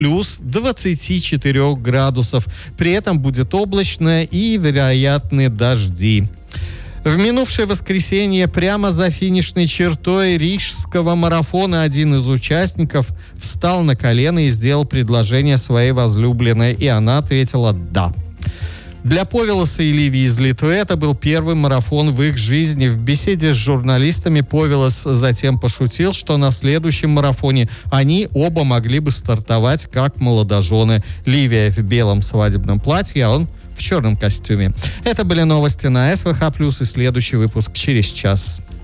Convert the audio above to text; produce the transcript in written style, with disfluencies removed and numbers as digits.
плюс 24 градусов. При этом будет облачно и вероятны дожди. В минувшее воскресенье прямо за финишной чертой рижского марафона один из участников встал на колено и сделал предложение своей возлюбленной, и она ответила «да». Для Повелоса и Ливии из Литвы это был первый марафон в их жизни. В беседе с журналистами Повелос затем пошутил, что на следующем марафоне они оба могли бы стартовать как молодожены. Ливия в белом свадебном платье, а он в черном костюме. Это были новости на СВХ+, и следующий выпуск через час.